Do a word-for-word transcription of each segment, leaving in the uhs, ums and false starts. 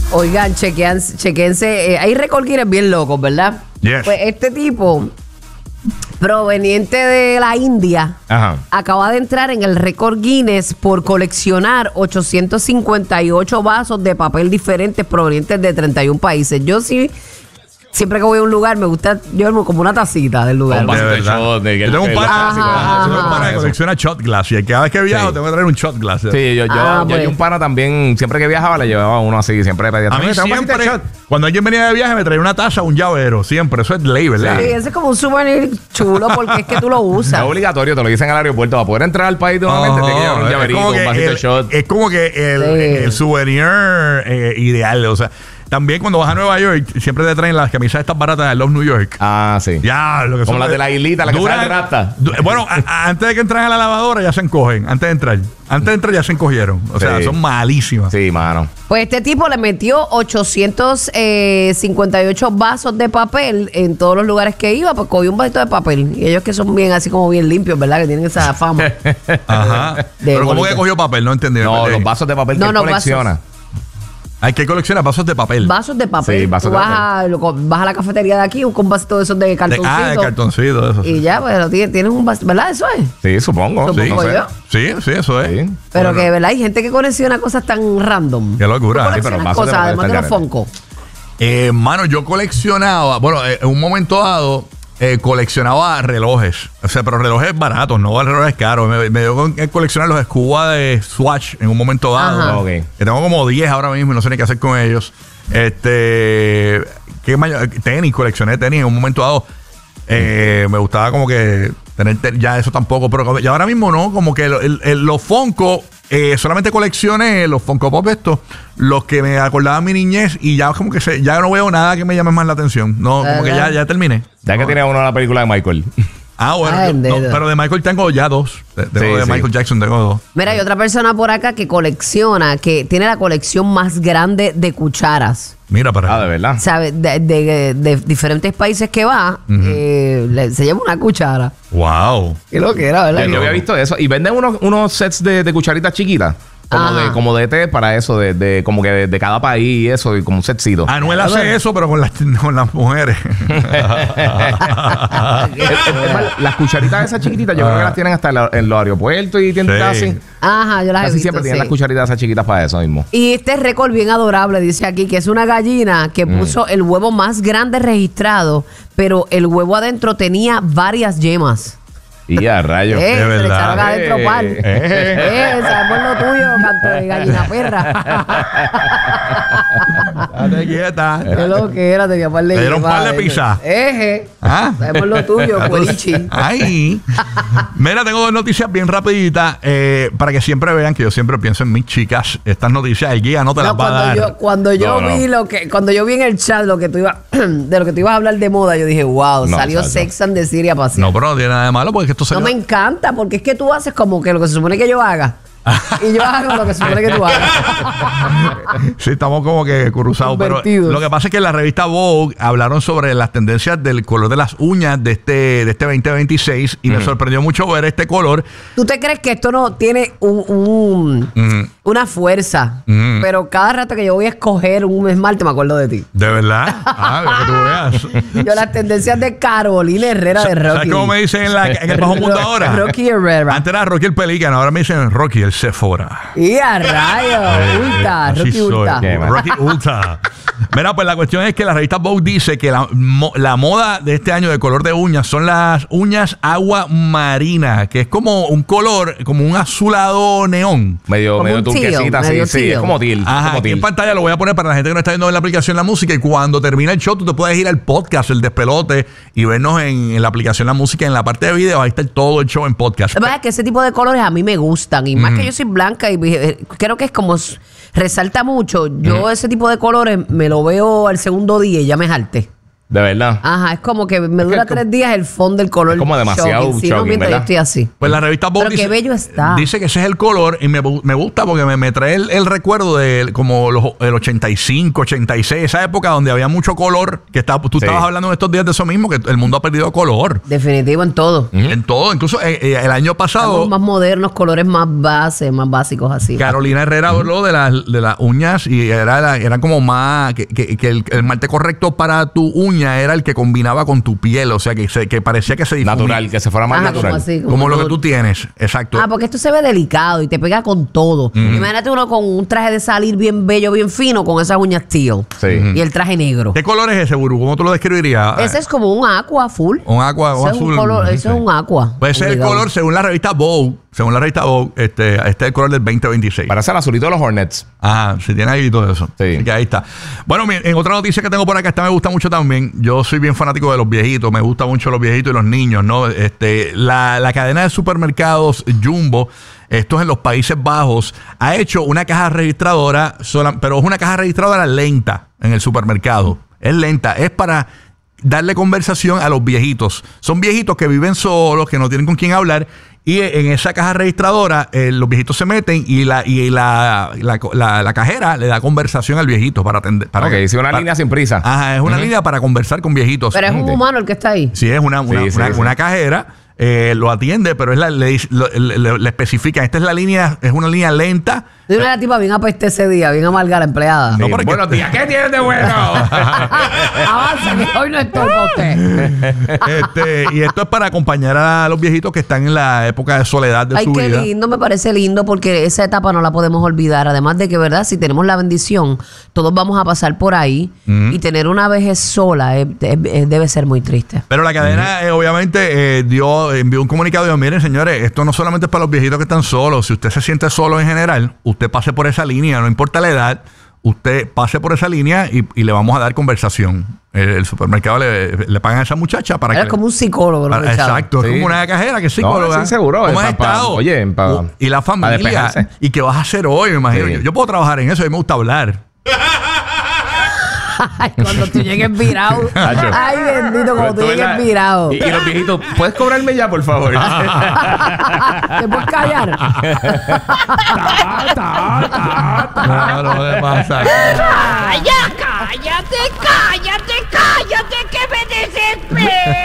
Oigan, chequean, chequense. Eh, hay récord Guinness bien locos, ¿verdad? Yes. Pues este tipo, proveniente de la India, Ajá. acaba de entrar en el récord Guinness por coleccionar ochocientos cincuenta y ocho vasos de papel diferentes provenientes de treinta y un países. Yo sí, siempre que voy a un lugar, me gusta llevarme como una tacita del lugar. Un vaso De de verdad. shot. De, Yo tengo un el- pana, el- Ajá, yo tengo un pana que eso. colecciona shot glass y cada vez que viajo Sí. tengo que traer un shot glass. Sí, yo, yo, Ah, yo pues. y un pana también, siempre que viajaba le llevaba uno así, siempre pedía. A mí "Tráeme un vasito de siempre, shot". cuando alguien venía de viaje, me traía una taza o un llavero. Siempre, eso es ley, ¿verdad? Sí, ese es como un souvenir chulo porque es que tú lo Es usas. obligatorio, te lo dicen al aeropuerto. Para poder entrar al país nuevamente, te llevan un es llaverito, como un que vasito de el- shot. Es como que el, Sí. el souvenir eh, ideal. O sea, también cuando vas a Nueva York, siempre te traen las camisas estas baratas de Love New York. Ah, sí. Ya, lo que Como son las de la islita, las que duran- salen rasta. du- Bueno, a- a- antes de que entren a la lavadora ya se encogen. Antes de entrar. Antes de entrar ya se encogieron. O sea, Sí. son malísimas. Sí, mano. Pues este tipo le metió ochocientos cincuenta y ocho vasos de papel en todos los lugares que iba, pues cogió un vasito de papel. Y ellos que son bien así como bien limpios, ¿verdad? Que tienen esa fama. Ajá. De Pero ¿cómo bonito. que cogió papel? No entendí. No, Eh, los vasos de papel No, que él no, colecciona. vasos. Hay que coleccionar vasos de papel. Vasos de papel. Sí, vasos Tú de vas, A, lo co- vas a la cafetería de aquí, buscas un vasito de esos de De- cartoncito. ah, de cartoncito, eso. Y ya, pues lo tienes, tienes un vasito, ¿verdad? Eso es. Sí, supongo. Supongo sí, no sé. yo. Sí, sí, eso es. Sí. Pero Bueno. que, ¿verdad? Hay gente que colecciona cosas tan random. Qué locura. Tú Sí, pero coleccionas vasos de cosas, papel además de está los careta. Funko. Eh, mano, yo coleccionaba, bueno, eh, en un momento dado, eh, coleccionaba relojes. O sea, pero relojes baratos, no relojes caros. Me, me dio con eh, coleccionar los Scuba de Swatch en un momento dado. Ajá. Ok. Que tengo como diez ahora mismo y no sé ni qué hacer con ellos. Este, ¿qué mayor? Tenis, coleccioné tenis en un momento dado. Eh, me gustaba como que tener te- ya eso tampoco, pero como- ya ahora mismo no, como que lo- el- el- los Funko, eh, solamente coleccioné los Funko Pop estos, los que me acordaban mi niñez y ya como que se, ya no veo nada que me llame más la atención. No, como que ya, ya terminé. Ya que tiene uno la película de Michael. Ah, bueno, Ah, yo- no, entendido. pero de Michael tengo ya dos. De, tengo Sí, de sí. Michael Jackson tengo dos. Mira, hay otra persona por acá que colecciona, que tiene la colección más grande de cucharas. Mira para Ah, de verdad. ¿Sabes? De, de- de diferentes países que va, eh, le- se lleva una cuchara. Wow. Qué lo que era, ¿verdad? Yo, yo había visto eso. Y venden unos, unos sets de, de cucharitas chiquitas. Como Ajá. de, como de té para eso, de, de como que de, de cada país y eso, y como un setcito. Anuel hace eso, pero con las, con las mujeres. Es- es- es más, las cucharitas esas chiquititas, yo creo que las tienen hasta en la- en los aeropuertos y tiendas Sí. así. Ajá, yo las he Casi visto, siempre tienen sí. las cucharitas esas chiquitas para eso mismo. Y este récord bien adorable, dice aquí, que es una gallina que puso el huevo más grande registrado, pero el huevo adentro tenía varias yemas. Y a rayos. Eh, se le verdad. echaron adentro Eh. pal. Eh. Eh, sabemos lo tuyo, canto de gallina perra. Date quieta. Qué lo que era, tenía par de Te dieron yemas par de adentro. pizza. Eje. Ah. Sabemos lo tuyo, cuerichi. Ay. Mira, tengo dos noticias bien rapiditas eh, para que siempre vean que yo siempre pienso en mis chicas. Estas noticias el guía no te No, las va a cuando dar. yo, cuando yo No, no. vi lo que, cuando yo vi en el chat lo que tú ibas, de lo que tú ibas a hablar de moda, yo dije, wow, No, salió chacho. Sex and the City a pasear. No, pero no tiene nada de malo porque esto se No me encanta, porque es que tú haces como que lo que se supone que yo haga. Y yo hago lo que se supone que tú hagas. Sí, estamos como que cruzados. Pero Invertidos. lo que pasa es que en la revista Vogue hablaron sobre las tendencias del color de las uñas de este, de este veinte veintiséis y me sorprendió mucho ver este color. ¿Tú te crees que esto no tiene un, un- Ujú. una fuerza? Ujú. Pero cada rato que yo voy a escoger un esmalte me acuerdo de ti. ¿De verdad? Ah, para que tú veas. Yo las tendencias de Carolina Herrera de Rocky. ¿Sabes cómo me dicen en, la- en el bajo mundo ahora? Rocky Herrera. Antes era Rocky el Pelícano, ahora me dicen Rocky el Sephora. Y a rayos, Ulta, Así Rocky soy. Ulta. Qué mal. Rocky Ulta. Mira, pues la cuestión es que la revista Vogue dice que la, mo- la moda de este año de color de uñas son las uñas agua marina, que es como un color, como un azulado neón. Medio, Como medio un teal, turquesita, sí, medio sí. teal. Es como til. Ajá, como aquí til. en pantalla lo voy a poner para la gente que no está viendo en la aplicación La Música y cuando termine el show tú te puedes ir al podcast, el despelote y vernos en, en la aplicación La Música, en la parte de video, ahí está todo el show en podcast. Lo que pasa es que ese tipo de colores a mí me gustan. Y más que yo soy blanca y eh, creo que es como s- resalta mucho. Yo ese tipo de colores me lo veo al segundo día y ya me jalté. De verdad. Ajá, es como que me dura Es que tres días el fondo del color. es como demasiado shocking. Si no, shocking, mientras yo ¿verdad? estoy así. Pues la revista Vogue Pero qué bello está. dice que ese es el color y me, me gusta porque me, me trae el, el recuerdo de como los, el ochenta y cinco, ochenta y seis, esa época donde había mucho color, que estaba, tú Sí. estabas hablando en estos días de eso mismo, que el mundo ha perdido color. Definitivo en todo. En todo, incluso eh, eh, el año pasado, Estamos más modernos, colores más base, más básicos así. Carolina Herrera habló de las de las uñas y era, la- eran como más, que, que- que el, el malte correcto para tu uña era el que combinaba con tu piel, o sea, que, se, que parecía que se difumía. Natural, que se fuera más Ajá, natural. como así. Como lo que tú tienes, exacto. Ah, porque esto se ve delicado y te pega con todo. Imagínate uno con un traje de salir bien bello, bien fino, con esas uñas teal. Sí. Y el traje negro. ¿Qué color es ese, Buru? ¿Cómo tú lo describirías? Ese es como un aqua full. Un agua, un Ese es un azul. color- eso es un aqua. Pues ese es el Obligado. color, según la revista Vogue, según la revista Vogue, este, este es el color del veinte veintiséis. Parece el azulito de los Hornets. Ah, si tiene ahí todo eso. Sí. Así que ahí está. Bueno, mi- en otra noticia que tengo por acá, esta me gusta mucho también. Yo soy bien fanático de los viejitos, me gustan mucho los viejitos y los niños, ¿no? Este, la, la cadena de supermercados Jumbo, esto es en los Países Bajos, ha hecho una caja registradora, sola- pero es una caja registradora lenta en el supermercado. Es lenta, es para darle conversación a los viejitos. Son viejitos que viven solos, que no tienen con quién hablar. Y en esa caja registradora, eh, los viejitos se meten y la y la, la, la- la cajera le da conversación al viejito para atender. Para Ok, que- sí, una para- línea sin prisa. Ajá, es una línea para conversar con viejitos. Pero es un Gente. humano el que está ahí. Sí, es una, una, Sí, sí, una, sí. una cajera, eh, lo atiende, pero es la, le, dice- lo- le, le- le especifican, esta es la línea, es una línea lenta. De una tipa bien apeste ese día, bien amarga la empleada. Sí. No, porque- Buenos días, ¿qué tienes de bueno? Avanza, que hoy no estoy con usted. Este, y esto es para acompañar a los viejitos que están en la época de soledad de Ay, su qué vida. lindo, me parece lindo porque esa etapa no la podemos olvidar. Además de que, ¿verdad? Si tenemos la bendición, todos vamos a pasar por ahí y tener una vejez sola eh, eh, eh, debe ser muy triste. Pero la cadena, eh, obviamente, eh, dio, envió un comunicado y dijo, miren, señores, esto no solamente es para los viejitos que están solos. Si usted se siente solo en general, usted pase por esa línea, no importa la edad, usted pase por esa línea y, y le vamos a dar conversación. El, el supermercado le, le pagan a esa muchacha para Eres que... como un psicólogo, ¿no, para- Richard? exacto, Sí. es como una cajera que es psicóloga. No, sí, seguro, ¿Cómo eh, has pa- pa- estado? oye, pa- Uh, y la pa familia. despejarse. ¿Y qué vas a hacer hoy? Me imagino. Sí. Yo, yo puedo trabajar en eso, a mí me gusta hablar. Ay, cuando tú llegues virado. Tacho. Ay, bendito, cuando tú Tú llegues ves la- virado. Y, y los viejitos, ¿puedes cobrarme ya, por favor? ¿Te puedes callar? No, no me pasa. ¡Calla, cállate, cállate, cállate, que me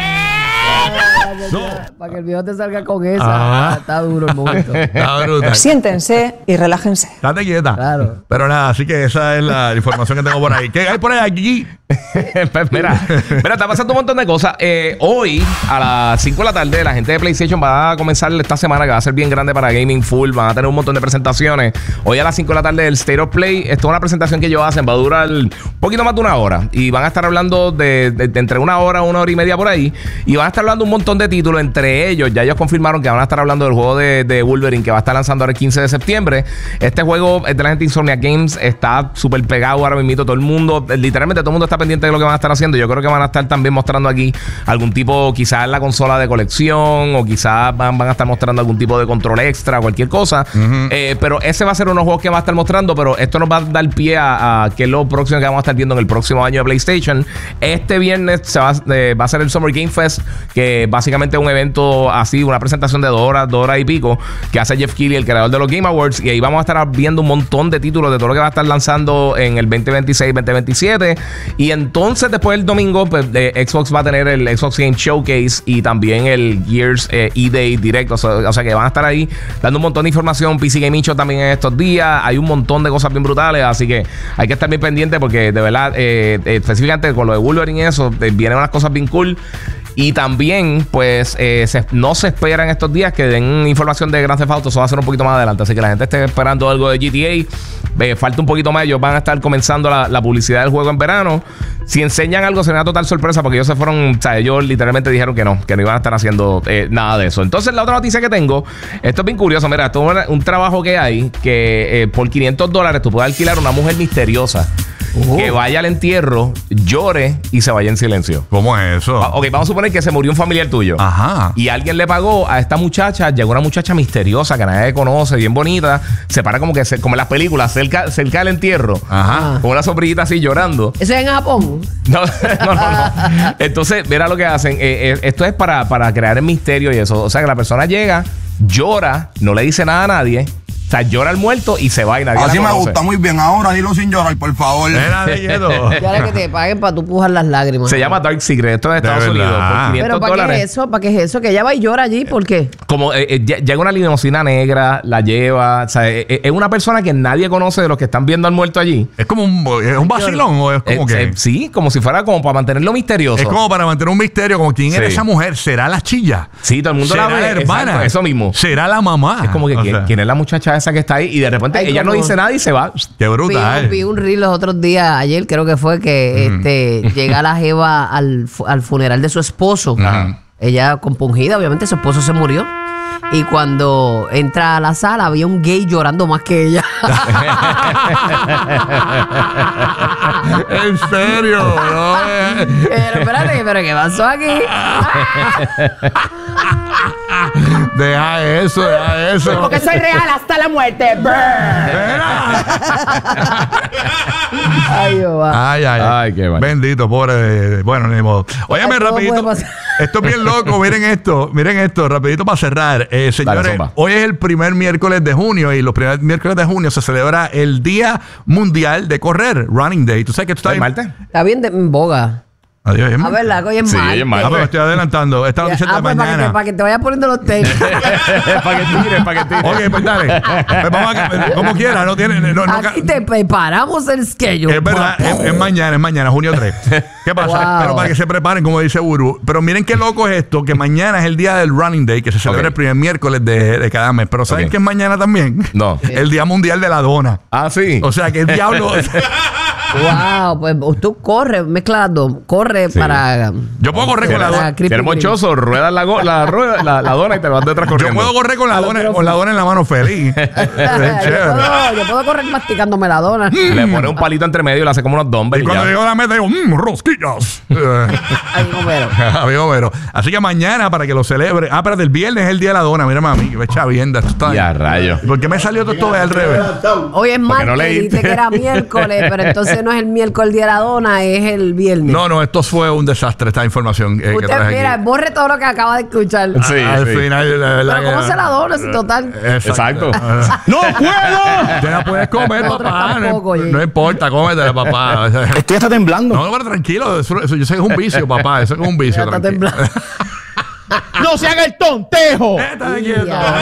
desespero! Para que el viejo te salga con esa. Ah. Está duro el momento. Está brutal. Siéntense y relájense. Estate quieta. Claro. Pero nada, así que esa es la información que tengo por ahí. ¿Qué hay por ahí aquí? Pues mira, mira, está pasando un montón de cosas. Eh, hoy, a las cinco de la tarde, la gente de PlayStation va a comenzar esta semana que va a ser bien grande para Gaming Full. Van a tener un montón de presentaciones. Hoy a las cinco de la tarde, el State of Play. Esto es una presentación que ellos hacen. Va a durar un poquito más de una hora. Y van a estar hablando de, de- de entre una hora, una hora y media por ahí. Y van a estar hablando un montón de títulos. Entre ellos, ya ellos confirmaron que van a estar hablando del juego de, de Wolverine que va a estar lanzando ahora el quince de septiembre. Este juego es de la gente de Insomniac Games. Está súper pegado ahora mismo. Todo el mundo, literalmente todo el mundo está pendiente de lo que van a estar haciendo. Yo creo que van a estar también mostrando aquí algún tipo, quizás la consola de colección, o quizás van, van a estar mostrando algún tipo de control extra, cualquier cosa. Eh, pero ese va a ser uno de los juegos que va a estar mostrando. Pero esto nos va a dar pie a, a que es lo próximo que vamos a estar viendo en el próximo año de PlayStation. Este viernes se va, eh, va a ser el Summer Game Fest, que básicamente es un evento así, una presentación de dos horas, dos horas y pico, que hace Jeff Keighley, el creador de los Game Awards. Y ahí vamos a estar viendo un montón de títulos de todo lo que va a estar lanzando en el veinte veintiséis, veinte veintisiete. Y entonces después el domingo, pues, eh, Xbox va a tener el Xbox Game Showcase y también el Gears eh, E-Day directo. O sea, o sea que van a estar ahí dando un montón de información. P C Gaming Show también en estos días. Hay un montón de cosas bien brutales. Así que hay que estar bien pendiente porque de verdad, eh, eh, específicamente con lo de Wolverine y eso, eh, vienen unas cosas bien cool. Y también, pues, eh, se- no se espera en estos días que den información de Grand Theft Auto. Eso va a ser un poquito más adelante. Así que la gente esté esperando algo de G T A. Eh, falta un poquito más. Ellos van a estar comenzando la, la publicidad del juego en verano. Si enseñan algo, será una total sorpresa porque ellos se fueron... O sea, ellos literalmente dijeron que no, que no iban a estar haciendo eh, nada de eso. Entonces, la otra noticia que tengo, esto es bien curioso. Mira, esto es un, un trabajo que hay que eh, por quinientos dólares tú puedes alquilar una mujer misteriosa. Oh. que vaya al entierro, llore y se vaya en silencio. ¿Cómo es eso? Ah, ok, vamos a suponer que se murió un familiar tuyo. Ajá. Y alguien le pagó a esta muchacha, llegó una muchacha misteriosa que nadie conoce, bien bonita, se para como que se, como en las películas, cerca, cerca del entierro, Ajá. con una sombrillita así llorando. ¿Eso es en Japón? No, no, no, no. Entonces, mira lo que hacen. Eh, eh, esto es para, para crear el misterio y eso. O sea, que la persona llega, llora, no le dice nada a nadie. O sea, llora al muerto y se va y nadie Así la me conoce. gusta, muy bien. Ahora dilo sin llorar, por favor. Era de quieto. Ya era que te paguen para tú pujar las lágrimas. Se llama Dark Secret. Esto es de De Estados verdad. Unidos. Por quinientos ¿Pero para qué dólares. es eso? ¿Para qué es eso? Que ella va y llora allí, ¿por qué? Como eh, eh, lle- llega una limusina negra, la lleva. O sea, eh, eh, es una persona que nadie conoce de los que están viendo al muerto allí. ¿Es como un, es un vacilón o es como Eh, que...? eh, sí, como si fuera como para mantenerlo misterioso. Es como para mantener un misterio, como quién era Sí. esa mujer. ¿Será la chilla? Sí, todo el mundo ¿Será la ve. la hermana? Exacto, eso mismo. ¿Será la mamá? Es como que O ¿quién, sea, quién es la muchacha esa que está ahí? Y de repente Ay, ella no como- dice nada y se va. Qué Vi, brutal. un- vi un reel los otros días, ayer creo que fue, que este llega la jeva al, fu- al funeral de su esposo. Ajá. Ella compungida, obviamente su esposo se murió. Y cuando entra a la sala había un gay llorando más que ella. ¿En serio? No, eh. Pero espérate, ¿pero qué pasó aquí? Deja eso, deja eso. Porque soy real hasta la muerte. Ay, Jehová. Ay, ay, Ay, qué mal. Bendito, pobre. Bueno, ni modo. Óyeme, Todo rapidito. puede pasar. Esto es bien loco. Miren esto, miren esto, rapidito para cerrar. Eh, señores, zumba. hoy es el primer miércoles de junio y los primeros miércoles de junio se celebra el Día Mundial de Correr, Running Day. ¿Tú sabes que tú estás ¿El martes? Está bien de en boga. Adiós, A Emma. ver, la hoy es Sí, mal. hoy es martes. Ah, pero estoy adelantando. Esta noticia es Ah, de pues para que, te, mañana. para que te vayas poniendo los tenis. para que tire, para que tire. Ok, pues dale. Pues vamos a, como quiera, no tiene. No, no, Aquí te preparamos el schedule. Es verdad, es, es mañana, es mañana, junio tres. ¿Qué pasa? Wow. Pero para que se preparen, como dice Buru. Pero miren qué loco es esto, que mañana es el día del Running Day, que se celebra Ok. el primer miércoles de, de cada mes. Pero ¿saben Ok. qué es mañana también? No. El Día Mundial de la Dona. Ah, sí. O sea, que el diablo... Wow, pues tú corre, mezcla las dos. Corre Sí. para. Yo puedo correr con la para dona. Krispy Si eres Kreme. mochoso, ruedas la, go- la, rueda- la, la dona y te vas detrás Yo corriendo. puedo correr con la dona, con la dona en la mano feliz. Es yo, chévere. puedo, yo puedo correr masticándome la dona. Le pones un palito entre medio y le hace como unos dumbbells. Y y cuando ya. llego a la meta digo, mmm, rosquillas. Eh, Ay, Homero. Amigo Vero. Así que mañana, para que lo celebre. Ah, pero del viernes es el día de la dona. Mira, mami, que me echa vienda. Esto está Ya, rayo. ¿Por qué me salió todo esto al revés? Hoy es martes, no leíste. dice que era miércoles, pero entonces no es el miércoles el día de la dona, es el viernes. No, no, esto fue un desastre, esta información eh, que Usted, traje mira, aquí. borre todo lo que acaba de escuchar. Sí, Al sí. final, la verdad Pero ¿cómo que- se la dona si total? Exacto. ¡No puedo! Te la puedes comer, Nosotros papá. tampoco, No, oye. no importa, cómetela, papá. Estoy hasta temblando. No, pero tranquilo. Eso, eso- yo sé que es un vicio, papá. Eso es un vicio. Ya está tranquilo. temblando. ¡No se haga el tontejo! Estate quieto.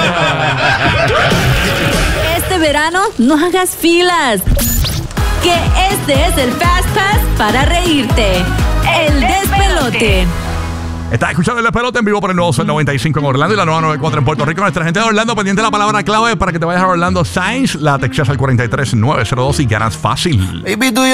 Este verano no hagas filas. Que este es el Fast Pass para reírte. El despelote. Estás escuchando el pelota en vivo por el nuevo Sol noventa y cinco en Orlando y la nueva noventa y cuatro en Puerto Rico. Nuestra gente de Orlando pendiente de la palabra clave para que te vayas a Orlando Sainz. La textas al cuarenta y tres nueve cero dos y ganas fácil. Baby, do you